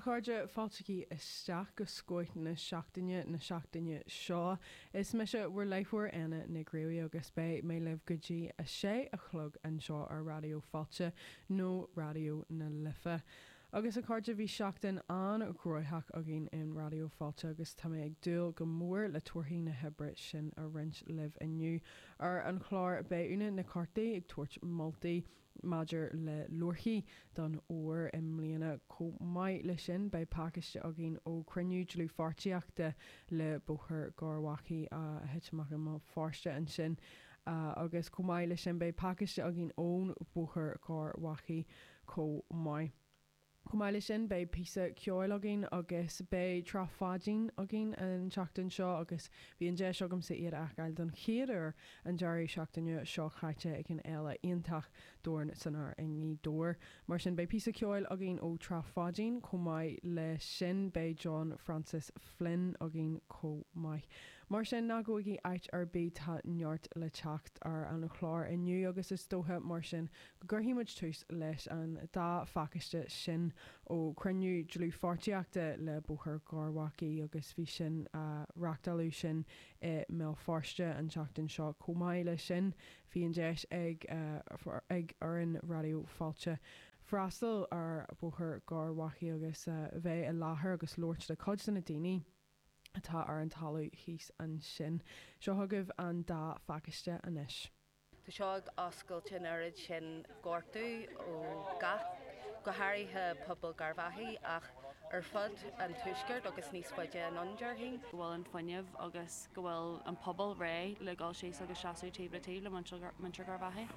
chuirde fáilteí isteach go scoit na seachtaine seo. Is me se bhfuair leithhfuair ina na gréí agus bé mé leh gotí a sé a chlog an seo ar radio fáilte nó radio na lifa. Agus a chuirde bhí seachtain an groithach a gin in radio fáilte agus tá ag dúil go mór le tuairthaí na hebre sin a rint libh iniu ar an chláir béúna na cartaí ag tuairt moltaí Maidir le luirthaí don óir im mbliana comhaid lei sin bei pácaiste a gin ó cruniú dlú fartííachta le bóthir gárhachaí a heiteach má fáiste an sin agus comhaid lei sin bei pácaiste a gin ón bóthir gárhachaí comhaid. Cumáile sin bé písa ceoilagin agus bé trafádín a gin an seachtain seo agus bhí an dé seogam sa iad achail don chéidir an deirí seachtainne seo chaite ag an eile ionintach dúin sanar in ní dóir. Mar sin bé písa ceoil a gin ó trafádín cumáid le sin bé John Francis Flynn a gin comhaid. Mar sin nagóigi ait ar bé tá neart le teacht ar an chláir inniu agus is dótha mar sin gurthíimiid tús leis an dá facaiste sin ó cruniú dlú fartííachta le bóthir gárhachaí agus bhí sin reachtalú sin mé fáiste an seachtain seo comhaile sin bhí an deis ag ar an radio fáilte. Freastal ar bóthir gárhachaí agus bheith a láthair agus loirt le cod san na daoine atá ar an talú híos an sin. Seo thugah an dá facaiste anis. Tá seo oscailte arid sin gortú ó gath go háirithe pobl garbhaí ach ar fud an tuisceart agus níos faide an andearthaí. Go bhfuil an foiineh agus go bhfuil an pobl ré le gáil sé agus seaú tébretí le mantra garbhaí.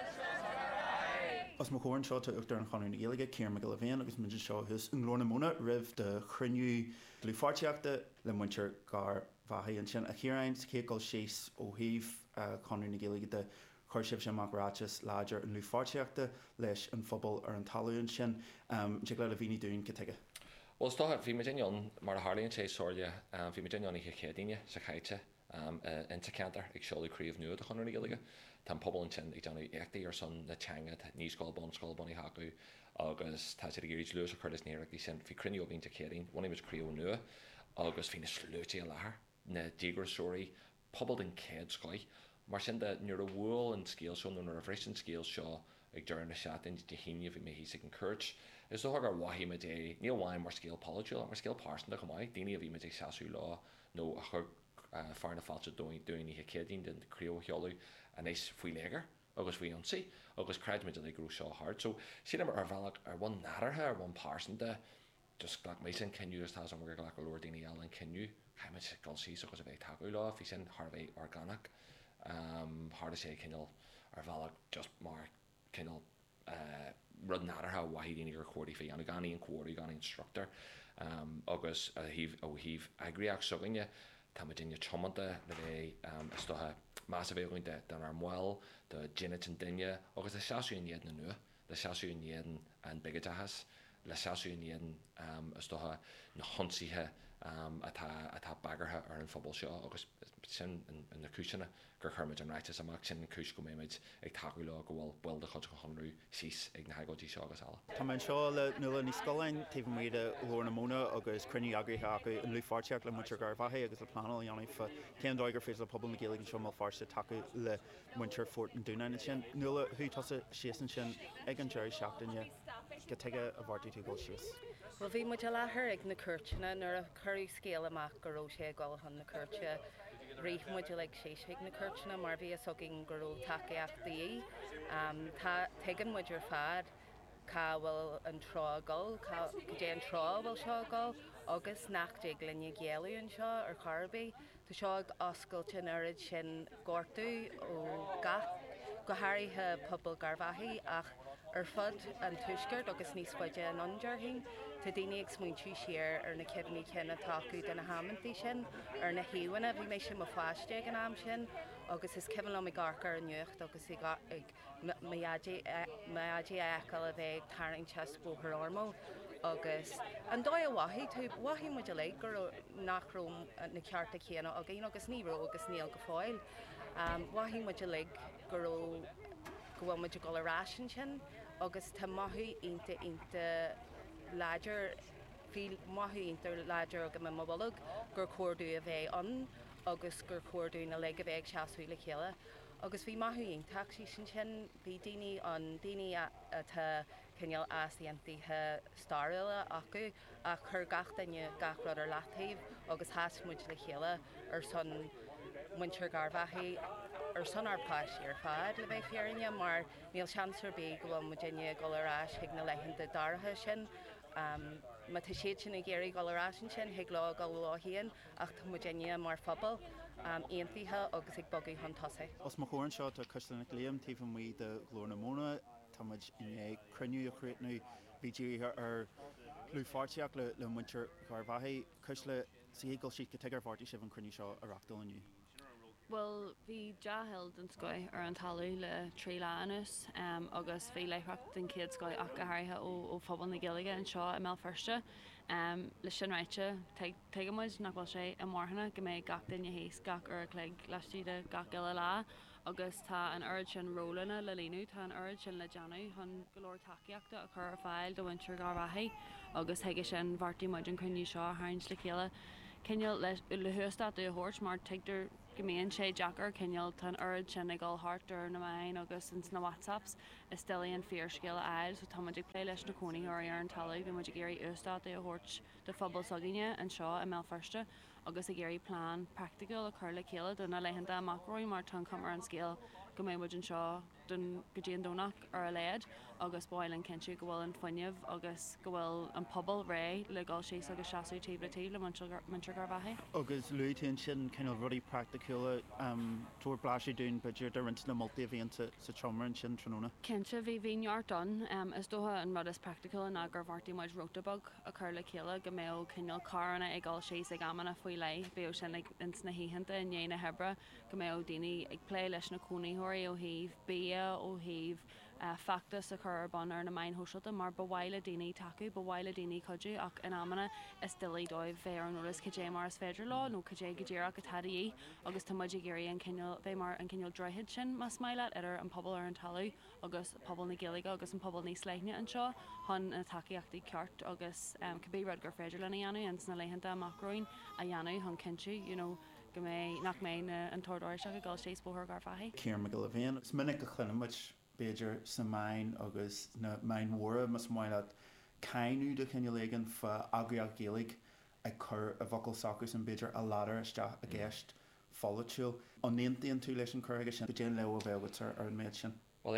As má chóirn seo uachtar an chaún éige céar me go bhéon agus muidir seo hus an glóna móna rih de chruniú dlú fartííachta le muintir garbhaí an sin a chéaraim céáil sééis ó híomh chaún éige de chuirsibh sin marráis láidir an lú fartííachta leis an phobal ar an talún sin te le a bhíní dún go teige. Well sto bhí me déon mar a hálíonn sé sóirde bhí me déon í chédaine sa chaite inta cantar ag seolaíríomh nuad a chuir éige. Tá pobl an sin ag deanú éachtaí ar san na teanga níos scáil bunaí haú agus tá sé géirí luús a chuirdas néireachtaí sin bhí cruinneú bhínta chédaín, bhna is críú nua agus hí na slútí a láthair na dígur sóirí pobl den céad scoil. Mar sin de nuair a bhfuil an scéal seo nó a bhris an scéal seo ag dear na seatain de híine bhí mé hí an cuirt. Is dó gur waithí me dé níl bháin mar scéal polúil mar scéal pásanta go maiid, daine a bhí me dé seaú lá nó a chur fearna fáilte dúine cédaín den críú cheolú a éis faoi léagar agus bhí ansaí agus creidimiid a grú seo hart. So sin ar bhealach ar bhain nádartha ar bhain pásanta just gglach mé sin cinú tá an gur gglach leir daine eile an cinú caiimiid gal sí agus a bheith taú lá hí sin Harbheith organic. Hard sé cinnal ar bhealach just mar cinnal rud nádartha waithíine gur cuairí fé anna ganí an cuairí gan instructor agus híh agriíach sogaine tá duine chomanta le bheith istothe más a bhéhhainte den ar mháil de Janet an duine agus le seaúin iad na nua, le seaúin iad an bigatahas, le seaúin iad istothe na honsaíthe atá bagartha ar an phobal seo agus sin in na cúisina gur chuirmid an ráitas amach sin na cúis go méid ag taú le go bhfuil builde chud go honrú síos ag na hagódí seo agus eile. Tá man seo le nula ní scoláin taobh muide lorna móna agus cruniú agrithe acu an lú fartíach le muintir garbhaí agus le planal anana céan dóigur fés le pobl na géalaigh seo má farsa taú le muintir fort an dúna sin nula thuútasa síosan sin ag an deirí seachtaine go teige a bhhartaí tú go síos. Well bhí muid láthair ag na cuirtena nuair a chuirí scéal amach goró sé gáilchan na cuirte riomh muid le séisiigh na cuirtena mar bhí sogin goró takeíachtaí tá tuigean muidir fad cá bhfuil an trágáil go dé an trá bhfuil seágáil agus nachté glunne géalaún seo ar Carbaí Tá seo oscailte arid sin gortú ó gath go háirithe pobl garbhaí ach ar fud an tuisceart agus níos faide an andearthaí Tá daine ag smaointú siar ar na cebhnaí cinna taú den na hamantaí sin ar na hiúhanna bhí mé sin mo fáiste an am sin agus is cean le garcar an nuocht agus ag maiadí eáil a bheith taring chest bóthar ormó agus an dó a wahí tú wahí muid le gur nachróm na cearta chéana a gén agus níró agus níl go fáil wahí muid le gur go muid go lerá sin agus tá maithú inte láidir Bhí maithíntar láidir aga me mobalug gur cuairú a bheith an agus gur cuairú na le a bheith seaasú le chéile. Agus bhí maithíon taxí sin bhí daoine an daoine atá cinneal asíontaithe starile acu a chur gach daine gachrad ar látaobh agus hasmuid le chéile ar son muintir garbhaí ar son arpáis ar fad le bheith fearinne mar níl seansar bé go bhfuil muidirine golarás hiag na leitheanta dartha sin. Ma tá siad sin na géirí golarás sin hiag lá go láhíonn ach tá muidirine mar phobal aontaithe agus ag bogaí chun tosa. Os má chórann seo tá costain léam tíh mí de glór na móna táid in cruniú a chréitnú bídí ar lúfáteach le muintir garbhaí cos le sígal siad go tegar bhhartí sibh an cruniú seo arachtal aniu. Well, bhí deheld an scoil ar an talú le trí leanús agus bhí leithreacht den céad scoil ach go háirithe ó phobal na Gaeilge an seo i mé firste. Le sin ráite teagamuid nach bhfuil sé an mórthanna go méid gach duine hééis gach ar cléig leistíide gach eile lá agus tá an ard sin rólanna le líú tá an ard sin le deanú chun golóir takeíachta a chur ar fáil do bhaintir garbhaí agus heige sin bhartaí muid an cruniú seo hains le chéile. Cinneal le thuasta a thuirt mar teagtar gomíonn sé Jackar cinneal tan ard sin ag gáilthart ar na main agus na WhatsApps is stilíon fear scéile ail so tá muidir lé leis na cónaí ar an talaigh go muidir géirí ústá a thuirt de phobal sagaine an seo i mé firste agus a géirí plán practical a chur le chéile duna leitheanta amachróí mar tan cumar an scéal go mé muid an seo don go dtíon dónach ar a léad agus báilann cinú go bhfuil an foiineh agus go bhfuil an pobal ré le gáil sé agus seaasú tíblatí le muintir garbhaí. Agus luútaíonn sin cinál rudí practicúla túair blaí dún beidir de rint na multiíonnta sa chomar sin tróna. Cinse bhí bhíart don is dótha an rud is practical an agur bhartaí muid rotabag a chur le chéile go mé cinneal carna ag gáil sé ag amana faoi lei bé sin ins na híhananta in dhéana hebre go mé daoine ag lé leis na cúnaíthirí ó híh bí ó híh factus a chur ban ar na main hoisiilta mar bhhaile daoine taú bhhaile daoine chuidú ach in amana is stilí dóibh bhé ar nóras cé mar féidir lá nó cé go ddéach a tadaí agus tá muidir géirí an cinneal bhé mar an cinneal droihead sin mas maiile ar an pobl ar an talú agus pobl na Gaeilge agus an pobl níos leithne an seo chun na takeíachtaí ceart agus cabbé rud gur féidir lena dhéanú an sna leitheanta amachróin a dhéanú chun cinú go mé nach mé an tordáir se go gáil sééis bóthir garbhaí. Céar me go le bhéon, is minic go chluimiid beidir sa main agus na main mhra mas maiile caiinú de cinnealagan fa agaíach Gaeilge ag chur a bhacail sacus an beidir a ladar isteach a gceist folitiúil an néontaíonn tú leis an chuige sin déan le a bheith ar an méid sin. Well,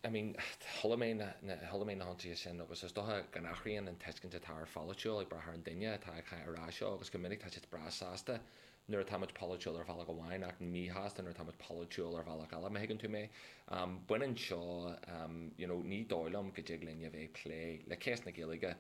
thulamén na hantaí sin agus is dotha gan nachraíonn an teiscinnta tar folitiúil ag brath an duine tá aráseo agus go minic tá si brasáasta nuair táid politiúil ar bhela go bhhain ach míhastan ar táid politiúil ar bhela eile mégann tú mé. Buineann seo ní dóilm go dtí linne bheith lé le céas na Gaeilge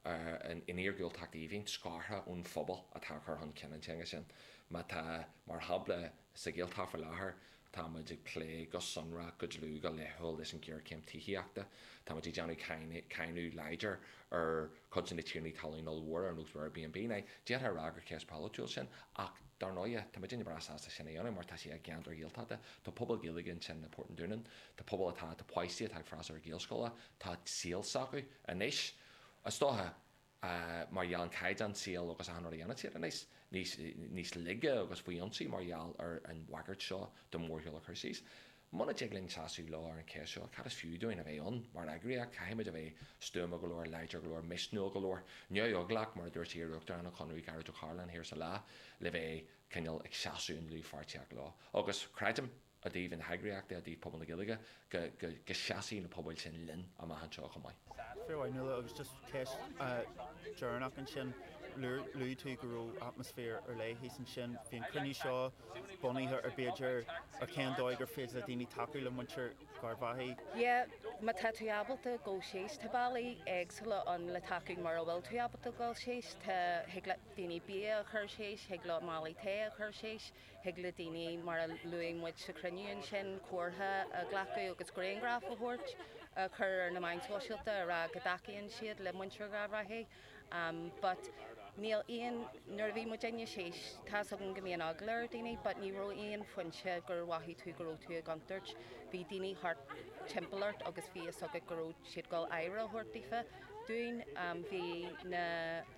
in éargúil taíhín scartha ón phobal a tá chur chun cean teanga sin. Má tá mar habla sa ggéaltá for láthair tá muid lé go sunra go dlú go lethil leis an céir céim tííachta, Tá muid deanú caiinú leidir ar chun na tíirní talín nóhór ar nús Airbnb na déad ragur céas politiúil sin ach dar nóide tá muid brasáasta sinna dhéanana mar tá sí a gceantar géaltáta tá pobl Gaeilge sin na Port Dúnan, tá pobl atá tá poisí atá frasar géalscola tá síalsacu a níis as dótha mar dheall an caiid an síal agus a hanar dhéana tíar a níos lige agus bhuionsí mar dheall ar an wagart seo do mórthail a chusís. Muna deaglann tasú lá ar an cé seo, cad is fiúdóin a bheith an, mar agraíach caiimiid a bheith stúma golóir, leidir golóir, misnú golóir, neoglach mar dúirt íireachtar an chuú garú Carlan hir sa lá le bheith cinneal ag seaasún lú farteach lá. Agus creidem a dtíobh an heagriíachta a dtíobh pobl na Gaeilge go seaasí na pobl sin linn a maithan seo go maiid. Fairhain nula agus just ceist dearnach an sin luú tú go raibh atmosfér ar le hí san sin bhíon cruniú seo bunaithe ar beidir ar céan dóid gur féidir a daoine taú le muintir garbhaí. Yeah, má tá tú abalta go sééis tá bailí agsúla an le taú mar bhfuil tú abalta gáil sééis tá heagla daoine bí a chur sééis, heagla málaí té a chur sééis, heagla daoine mar a luing muid sa cruniúin sin cuatha a ghlacu agus graingraf a thuirt a chur na main sóisialta a go dacaíonn siad le muintir garbhaí. But níl íon nuair bhí muidirine sééis tá an go mbeon aglair daoine, but ní ró íon foiinse gur waithí tú go tú a gantartt, bhí daoine thart timpplairt agus bhí a sogad go siad gáil éire thuirtífa dúin bhí na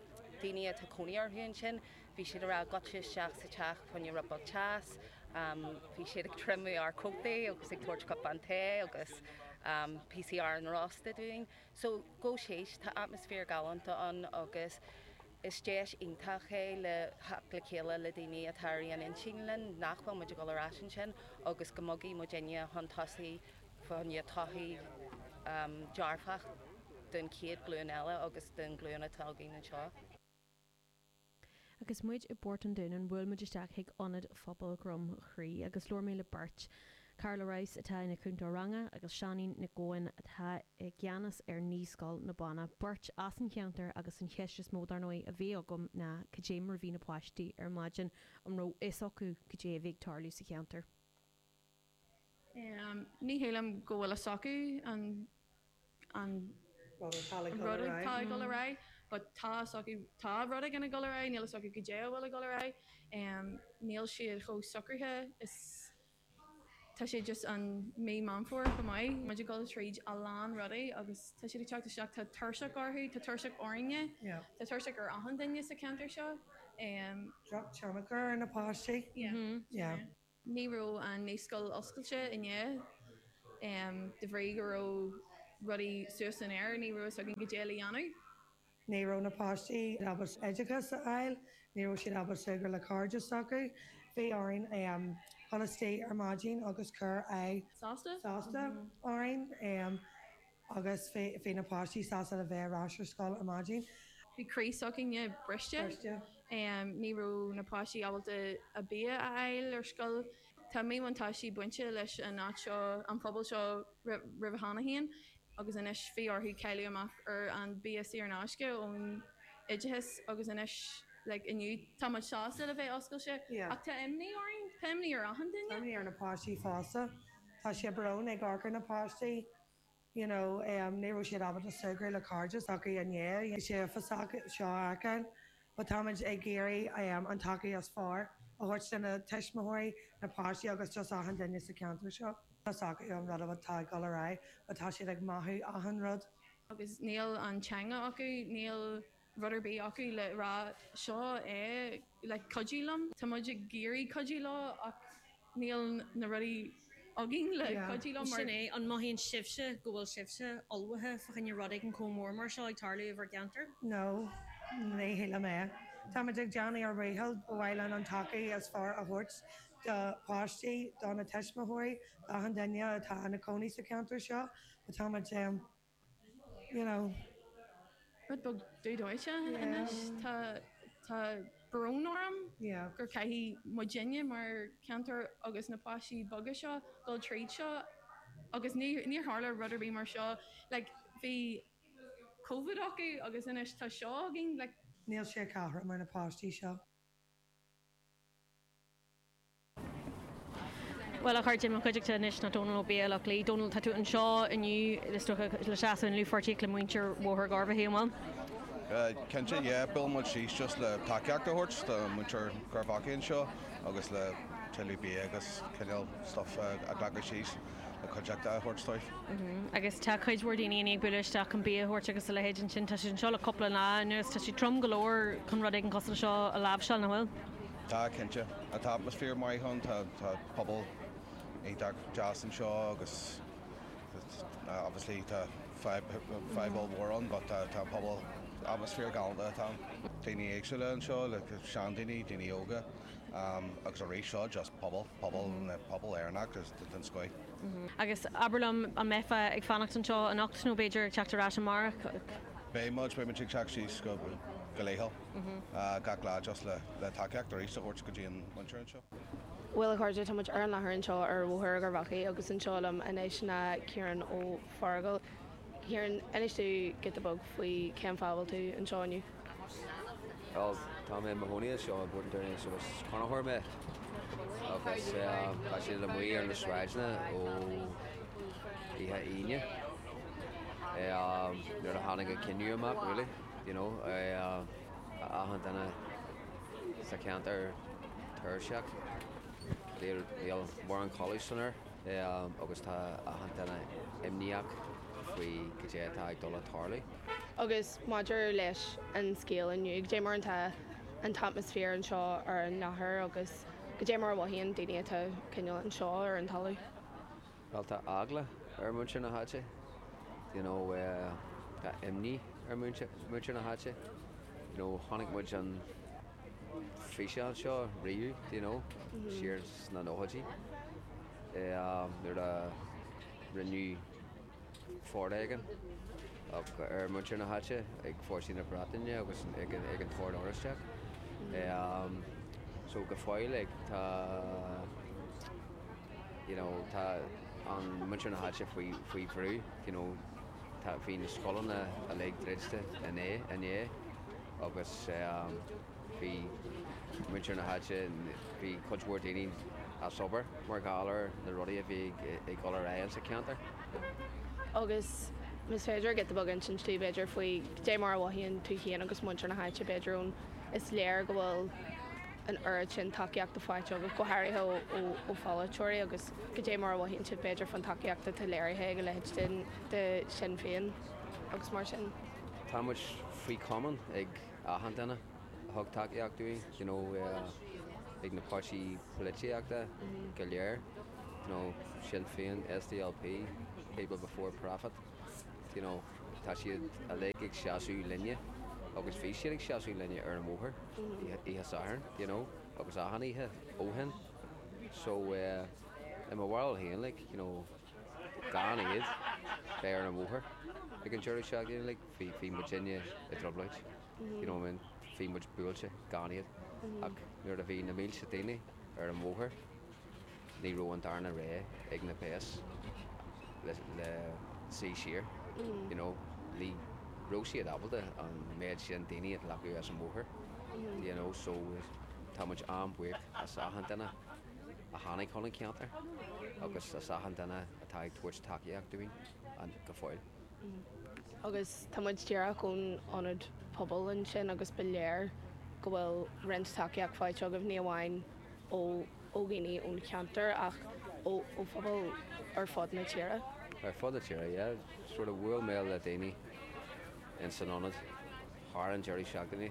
daine a coní arthún sin, bhí siad ará gote seach sa teach fan rubog teas, bhí siad ag trimú ar cótaí agus ag tuairt go banté agus PCR an rásta doing. So go séis tá atmosfér galanta an agus is déis intach le hapla chéile le daine atáí an insílan nachfuil muidir go rásin sin agus go mogaí mo déine hantasaí fanne taí dearfach den céad glún eile agus den glún atágaí na seo. Agus muid I bort an dún an bhfuil muidisteach ag anad phobal grom chrí agus leor mé le burt. Carla Rice atá ina cúnta ranga agus Seanín na ggóin atá gceannas ar níoscáil na bana. Burt as an cheantar agus an cheistas módarnóí a bhí agam na cadémar bhí na páistí ar maidin an ró is acu cadé bhíh tarlú sa cheantar. Ní hélam go bhfuil a socu an rudí go ra, but tá rudí ganna go ra, níl socu go dé bhfuil a go ra, níl siad cho socrthe is tá sé just an mé manfór go maiid, maidir go tríd a lán rudaí agus tá siad teachta seach tá tuirseach orthu, tá tuirseach orine, tá tuirseach ar ahan daine sa cantar seo. Drop teamachar na páistí. Ní ró an níoscail oscailte inné de bhrí go ró rudí suas an air, ní ró a go déala anú. Ní ró na páistí abas éidechas a ail, ní ró siad abas sugar le cardja sacu, bhí áin Honesty ar mágin agus cur sásta áin agus fé na páistí sásta a bheith ráisir scáil ar mágin. Bhí crísocin briste ní ró na páistí ábalta a bí a ail ar scáil. Tá méhatáí buinte leis an ná seo an phobal seo ribhanna híon agus inis fhí orthú ceile amach ar an BSc ar náisce ón idehis agus inis inniu táid seásta a bheith oscailte ach tá imní áin imní ar ahan duine? Imní ar na páistí fásta. Tá sé brn ag garcar na páistí, ní ró siad abal a sugar le cardjas acu ané sé fa seo acan, ba táid ag géirí an takeí as far a thuirt sinna teismóirí na páistí agus just ahan duine sa cantar seo. Tá an rud a tá go ra, ba tá siad ag maithú ahan rud. Agus níl an teanga acu níl ruderbí acu le rá seo le codílam, Tá muidir géirí codí lá ach níl na rudí agin le codí lá mar sinné an maihíonn sibse go bhfuil sibse olbhathe fachan rudaigh an comór mar seo ag tarlaú bhar geantar? No, ní héile mé. Tá ag deanna ar réhil bhhaile an takeí as far a thuirt de páistí dá na teismóirí a an daine atá na coní sa cantar seo, tá bug dúdóite inis tá brónám gur caihí Virginia mar cantar agus na páistí boga seo go tríd seo agus níor hála ruderbí mar seo bhí COVID acu agus inis tá seo gin níl sé cahra mar na páistí seo. Well a chuirte man chuideachta inis na Donald O'Beal ach lí Donald taú an seo iniu le seaasa an luúfortí le muintear mthir garbh héáil. Kense bil mu síos just le takeach a thuirt de muintear garbhacíonn seo agus le telebí agus ceal stuff a ghlaga síos le chuideachta a thuirtáid. Agus tá chuidhór daoine ag buileisteach an bí thuirt agus le héidir sin tá sin seo le coppla ná nuas tá si trom golóir chun rud ag an cosla seo a láb seall na bhfuil. Tá Kense a tá atmosfér mai chun tá pobl ag jazz an seo agus obviously tá five old war on, but tá pobl atmosfér galanta tá daoine éagsúile an seo le sean daoine yoga agus a rééis seo just pobl airnach den scoid. Agus Aberlam a mefa ag fannacht an seo an 8 nó Beiidir teachtarrá an mar. Bé muid be teach síos go goléhall ga lá just le takeach a rééis a thuirt go dtíon muintear an seo. Well a chuirde tá muid ar an lethir an seo ar bhthir garbhachaí agus an seolam inis na Ciaran ó Fargal. Ciaran inis tú get a bug faoi cean fábhail tú an seoinniu? Well, tá mé mahóí seo bud dúirna so chunathir mé agus tá sé le muí ar na sráidna ó ihe aine nuair a tháinig a cinniú amach really, ahan dana sa ceantar tuirseach. Níl mór an college sanar agus tá ahan dana imníach faoi go dé tá ag dul a tarlaí. Agus Maidir leis an scéal aniu, go dé mar an atmosfér an seo ar an nathair agus go dé mar bhhaíonn daine atá cineál an seo ar an talú. Well, tá agla ar muintir na háte. Tá imní ar muintir na háte. Tháinig muid an físeáil seo riú, siar na nóhatí. Nuair a rinú fórda aigen ar muintir na háte ag fórsí na bratainne agus ag an fórd áiristeach. So go fáil tá an muintir na háte faoi bhrú, tá hí na scolanna a le dréiste in agus hí muintir na háte hí chuidhór daoine a sobar mar gálar na rudaí a bhí ag gálar éan sa ceantar. Agus Ms. Féidir get bag an sin slí beidir faoi dé mar bhhaíonn tú chéan agus muintir na háte beidirún is léir go bhfuil an ard sin takeíocht fáite agus go háirithe ó fáilteoirí agus go dé mar bhhaíonn si beidir fan takeíochta tá léirithe go leid de sin féin agus mar sin. Tá muid faoi common ag ahan dana a thug takeíochtúí, ag na páirtí políteachta go léir, sin féin SDLP, People Before Profit, tá siad a le ag seaasú linne agus bhí siad ag seaasú linne ar an mórthir ihe saharn, agus ahan ihe óhan. So i mar bhil héan gan iad bé ar an mórthir ag an teir seach hí Virginia i Drobleid, hí muid buailte gan iad ach nuair a bhí na míl sa daine ar an mórthir ní ró an darna ré ag na pés le sí siar, lí ró siad abalta an méid sin daine a lecu as an mórthir, so tá muid buíoch a sahan dana a tháinig chun ceantar agus a sahan dana atá ag tuairt takeíochtúin an go fáil. Agus tá muid dearach ón anad pobl an sin agus be léir go bhfuil rint takeíocht fáilte agah ní amháin ó ghaoine ón ceantar ach ó phobal ar fád na tíre. Ar fád na tíre, sort of bhfuil mé le daoine in san anad thar an Jerry seachtainní,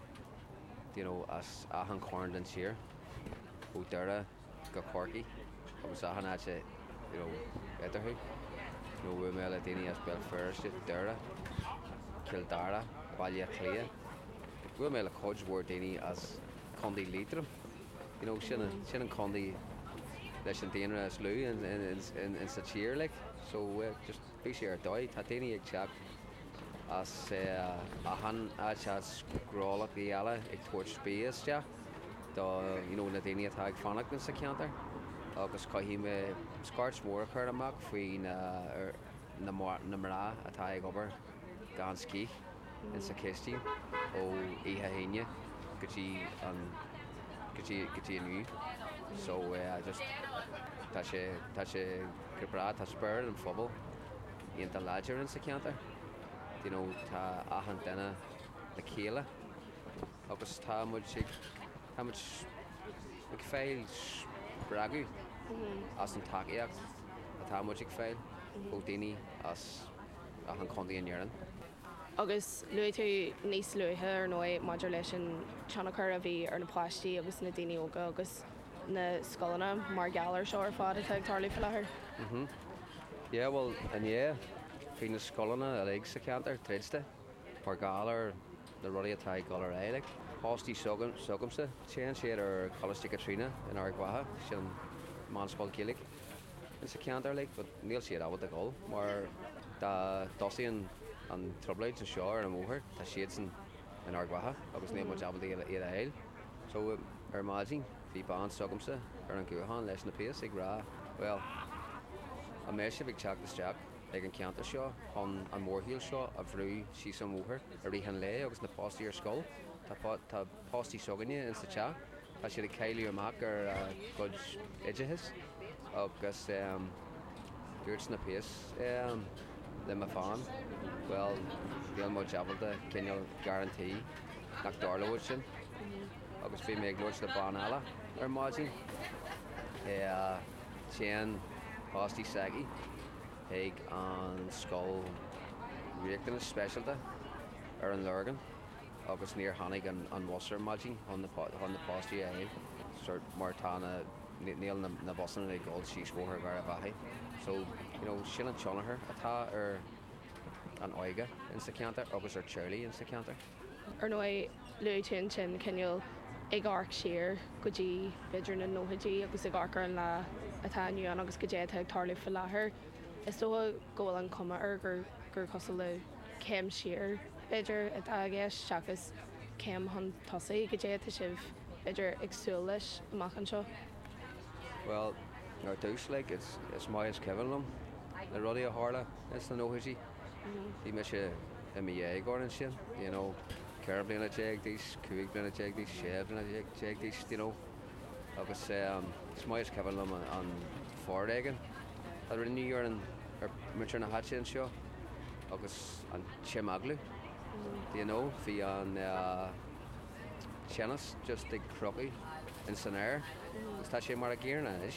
as ahan corn den tír ó deire go Corky agus ahan áte idirthú. Bhfuil mé le daoine as Belfast deire, Kildara, Baile Clia. Bhfuil mé le chuidhór daoine as condaí lítram. Sin an condaí leis an daoine as lú in sa tír, so just bhí sé ar dóid, tá daoine ag teach as ahan áte scrálach í eile ag tuairt spéasteach na daoine atá ag fannach na sa ceantar. Agus caithí me scart mór chuir amach faoi na mrá atá ag obair gan cí in sa céistín ó ihe haine gotí aniu. So just tá sé gobrá tá spur an phobal íonta láidir in sa ceantar. Tá ahan dana le céile agus tá muid ag féil bragu as an takeíocht atá muid ag féil ó daoine as ahan condaí an dhearan. Agus luú tú níos luúthe ar nói maidir leis an teannachar a bhí ar na pláistí agus na daoine óga agus na scolanna mar geallar seo ar fád atá ag tarlaí fel láthair. Well, hí na scolanna a le sa ceantar tréiste par gálar na rudaí atá ag gálar éile. Háistí sogamsa téan siad ar Choiste Katrina in Argwaha sin manscoil Gaelic in sa ceantar but níl siad ábhad a gáil mar dá dosaíonn an trobleid an seo ar an mórthir tá siad san in Argwaha agus níl muid ábhad iad a éil. So ar maidin bhí bán sogamsa ar an gútháin leis na píos ag rá, well, a mé sé bhíh teach isteach ag an ceantar seo an mórthíal seo a bhrú sí san mórthir a ríthan le agus na páistí ar scoil. Tá páistí sogaine in sa teach, tá siad ag céilú amach ar gud idithis agus dúirt na píos le má fáin. Well, bhíal muid ábalta cineal garantí nach darlóid sin agus bhí mé ag luirt le bán eile ar maidin téan páistí sagí ag an scoil riachtanas speisialta ar an Lurgan agus níor tháinig an wasar máidín chun na páistí é sort mar tána níl na bosan le gáil sí scóthir gar a bhaithe. So, sin an tionathair atá ar an oige in sa ceantar agus ar Charlie in sa ceantar. Ar nói luúin sin cinneal ag arc siar go dtí beidir na nóidí agus ag arcar an le atániu an agus go dé ag tarlaú fi láthair. Is dó ggóil an cuma ar gur cosal le céim siar beidir agéis seachas céim hon tosaí go dé sibh beidir agsúil leis amach an seo. Well, ar dús le is mai is cehanlumm na rudí a hála is na nóidí. Bhí me sé MA gáin sin, ceir bliana teag dís, cuaig bliana teag dís, sé bliana teag dís, agus is mai is cehanlumm an ford aigen. A rinne ar muir na hat sin seo agus an Chimaglu. Bhí an Chenas just ag crochaí in san air. Agus tá sé mar a ggéarna is.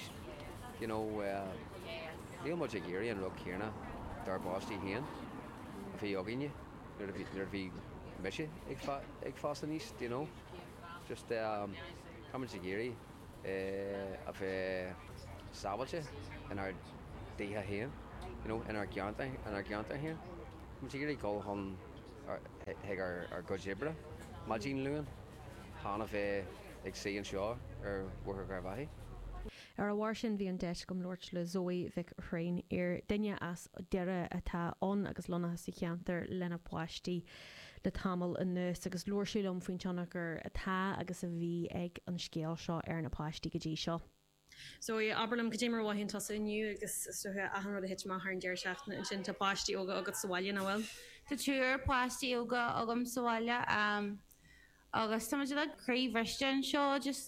Bhí muid a géirí an rug céarna dar báistí héan. Bhí agine, nar bhí meise ag fásta níos, just muid a géirí a bheith sábailte in ar daithe héan, in ar geanta héan. Muid a géirí gáil chun ag ar go dibre, maidín luúin, hána bheith ag sé an seo ar bhuathar gar bhaithe. Ar a bhhair sin bhí an deis gom Lord le Zoe Vic Rain ar duine as deire atá ón agus lonathe sa cheantar lena páistí le tamil in nús agus luair siúlum faoin teanachar atá agus a bhí ag an scéal seo ar na páistí go dtí seo. So Aberlam go démar bhhainn tosa inniu agus suthe ahan rud a hit mar an deir seachna in sin tá páistí óga agad sáile na bhfuil. Tá túr páistí óga agam sáile agus tá le críomhreiste an seo just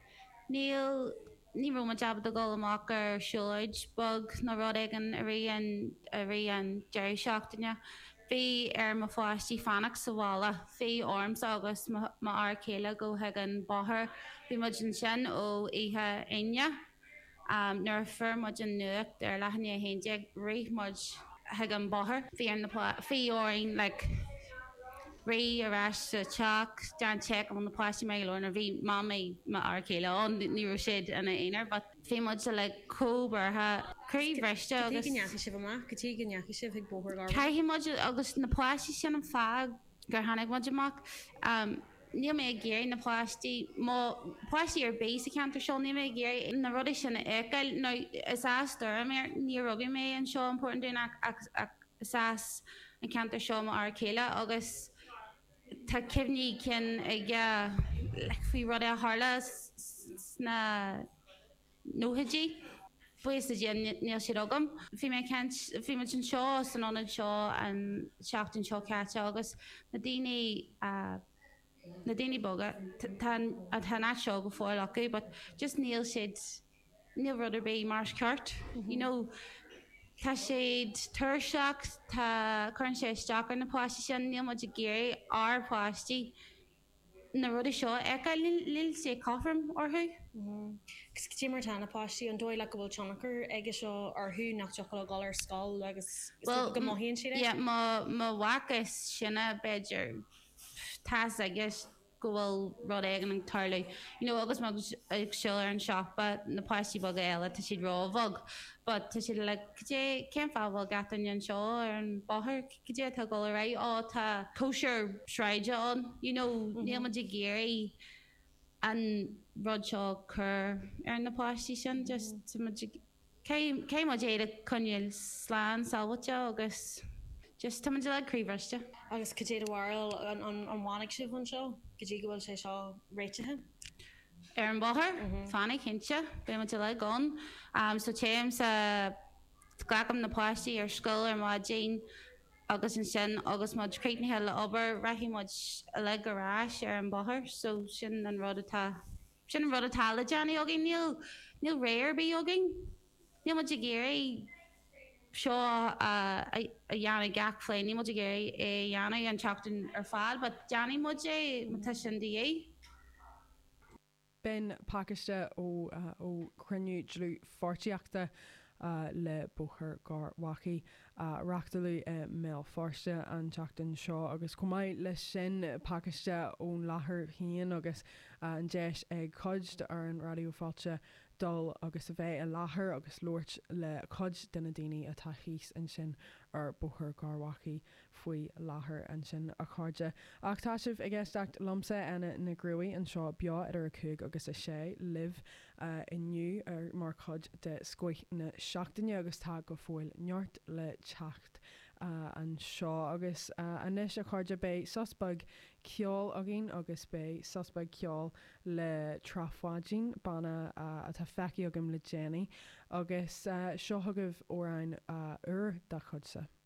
ní roma jab a gáil amach ar siúlaid bug na rud an a rí an deir seachtaine. Bhí ar má fáistí fannach sa bhála, bhí orms agus má ar céile go heag an báthair, bhí muid an sin ó ihe aine. Nuair fir muid an nuacht ar leithne a héide rí muid heag an báthair. Bhí orainn rí arás sa teach dean teach am na páistí mé leir bhí má má ar céile an níú siad ana éonar, but bhí muid se le cóbartha críomhreiste agus gotí gneacha sibh ag bóthir gar. Caithí muid agus na páistí sin an fág gur tháinig muid amach. Níl mé géir na páistí páistí ar béis a ceantar seo ní mé géir na rudí sin écail nó is astar mé ní rugí mé an seo important dúna is as an ceantar seo ar céile agus tá cimhní cin ag faoi rud a hála na nóidí buas a déan níl siad agam. Bhí me an seo sanionad seo an seachtain seo ceite agus na daoine boga tá seo go fáil acu, but just níl rud ar bé mar ceart. Tá séad tuirseach tá chuann sé isteach ar na páistí sin níl muid a géir ar páistí na rud seo eáil lil sé cáfram orthú. Gus tí mar tána páistí an dóil le go bhfuil teanachar aige seo arthú nach teach le gáil ar scáil agus go maithíonn siad? Má bhhachas sinna beidir tá agus go bhfuil rud éigen an tarlaú. Agus má ag seoil ar an seachba na páistí bag eile tá siad rá bhag. But tá siad le céim fábhil gatainn an seo ar an báthair go tá gáil ra tá kosher sráide an. Níl muid a géirí an rud seo chur ar na páistí sin just cé muid éad a chuneil sláán sábhailte agus just tá muid le críomhreiste. Agus go dé bhhail an bháinnig sibh an seo, go dtí go bhfuil sé seo réitethe? Ar an báthair fannig hinse be mu le gan. So téim sa gglacham na páistí ar scoil ar má Jane agus an sin agus má créitnithe le obair rahí muid le gorás ar an báthair, so sin an rud atá le deanna agin níl réir bí agin. Níl muid a géirí seo a dheanna gachléin, ní muid a géirí é dheanna an teachtain ar fáil, but deanna muid é mu sin dé. Ben Pakiste ó cruniú drú fortíachta le buchar gar wachi reachtalú mé forste an teachtain seo agus cumáid le sin pakiste ón láthair híon agus an deis ag coid ar an radioáte dul agus a bheith a láthair agus loirt le coid duna daine atá híos an sin ar buchar garhachaí faoi láthair an sin a chuide. Ach tá sibh i gceisteach lomsa ana na grúí an seo beá ar a cúg agus a sé liv inniu ar mar chud de scoith na seachtaine agus tá go fóil neart le teacht an seo agus anis a chuide bé sosbag ceol agin agus bé sosbag ceol le trafáidín banna atá feici agam le Jenny agus seo thugah óráin de chudsa.